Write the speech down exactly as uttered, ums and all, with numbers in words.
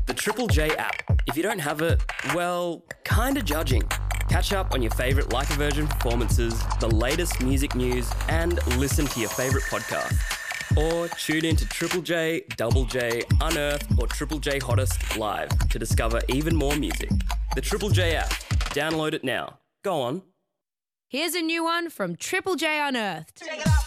The Triple J app. If you don't have it, well, kinda judging. Catch up on your favourite Like a Virgin performances, the latest music news, and listen to your favourite podcast. Or tune in to Triple J, Double J, Unearthed, or Triple J Hottest live to discover even more music. The Triple J app. Download it now. Go on. Here's a new one from Triple J Unearthed. Check it out.